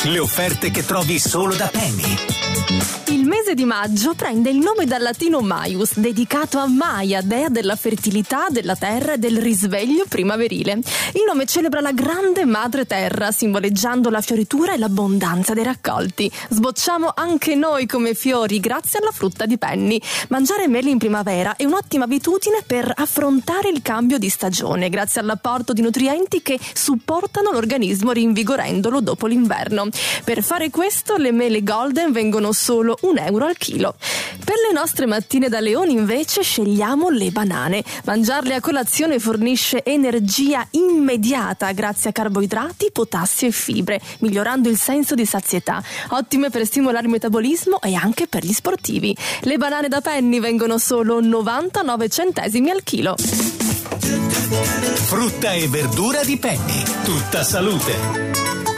Le offerte che trovi solo da Penny. Il mese di maggio prende il nome dal latino Maius, dedicato a Maia, dea della fertilità, della terra e del risveglio primaverile. Il nome celebra la grande madre terra, simboleggiando la fioritura e l'abbondanza dei raccolti. Sbocciamo anche noi come fiori grazie alla frutta di Penny. Mangiare meli in primavera è un'ottima abitudine per affrontare il cambio di stagione, grazie all'apporto di nutrienti che supportano l'organismo rinvigorendolo dopo l'inverno. Per fare questo le mele golden vengono solo €1 al chilo. Per le nostre mattine da leoni invece scegliamo le banane. Mangiarle a colazione fornisce energia immediata grazie a carboidrati, potassio e fibre, migliorando il senso di sazietà. Ottime per stimolare il metabolismo e anche per gli sportivi. Le banane da Penny vengono solo 99 centesimi al chilo. Frutta e verdura di Penny. Tutta salute.